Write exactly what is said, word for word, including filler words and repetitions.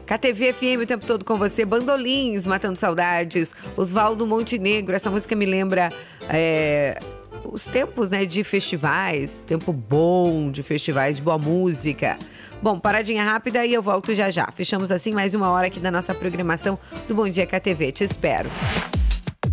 K T V F M o tempo todo com você. Bandolins, Matando Saudades. Oswaldo Montenegro. Essa música me lembra é, os tempos, né, de festivais. Tempo bom de festivais, de boa música. Bom, paradinha rápida e eu volto já já. Fechamos assim mais uma hora aqui da nossa programação do Bom Dia K T V. Te espero.